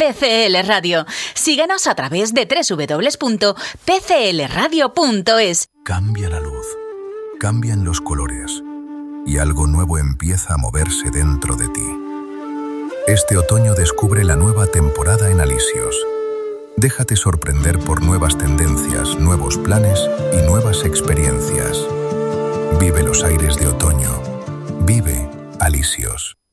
TCL Radio. Síguenos a través de www.tclradio.es. Cambia la luz, cambian los colores y algo nuevo empieza a moverse dentro de ti. Este otoño descubre la nueva temporada en Alisios. Déjate sorprender por nuevas tendencias, nuevos planes y nuevas experiencias. Vive los aires de otoño. Vive Alisios.